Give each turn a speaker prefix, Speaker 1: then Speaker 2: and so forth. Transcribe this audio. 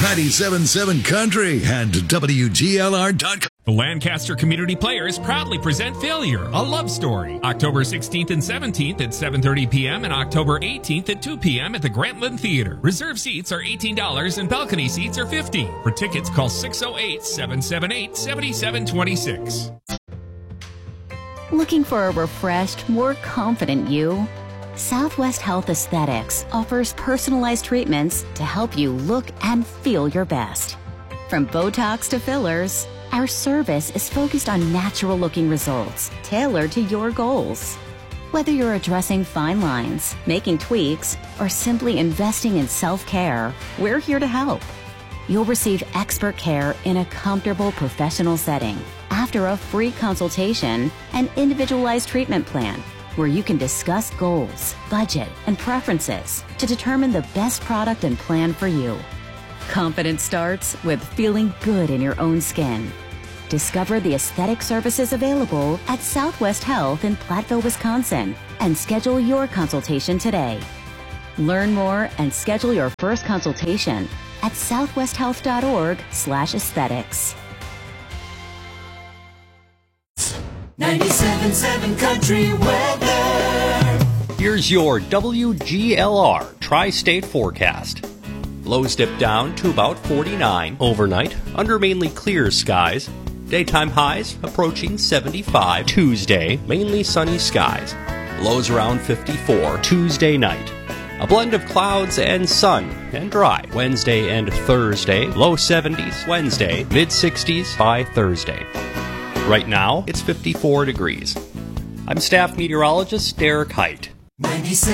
Speaker 1: 97.7 Country and WGLR.com.
Speaker 2: The Lancaster Community Players proudly present Failure, a Love Story, October 16th and 17th at 7:30 p.m. and October 18th at 2 p.m. at the Grantland Theater. Reserve seats are $18 and balcony seats are $50. For tickets, call 608-778-7726.
Speaker 3: Looking for a refreshed, more confident you? Southwest Health Aesthetics offers personalized treatments to help you look and feel your best. From Botox to fillers, our service is focused on natural-looking results tailored to your goals. Whether you're addressing fine lines, making tweaks, or simply investing in self-care, we're here to help. You'll receive expert care in a comfortable professional setting after a free consultation and individualized treatment plan where you can discuss goals, budget, and preferences to determine the best product and plan for you. Confidence starts with feeling good in your own skin. Discover the aesthetic services available at Southwest Health in Platteville, Wisconsin, and schedule your consultation today. Learn more and schedule your first consultation at southwesthealth.org/aesthetics.
Speaker 4: 97.7 Country Weather.
Speaker 5: Here's your WGLR Tri-State forecast. Lows dip down to about 49 overnight under mainly clear skies. Daytime highs approaching 75 Tuesday, mainly sunny skies. Lows around 54 Tuesday night. A blend of clouds and sun and dry Wednesday and Thursday. Low 70s Wednesday, mid 60s by Thursday. Right now, it's 54 degrees. I'm staff meteorologist Derek Height.
Speaker 4: 97.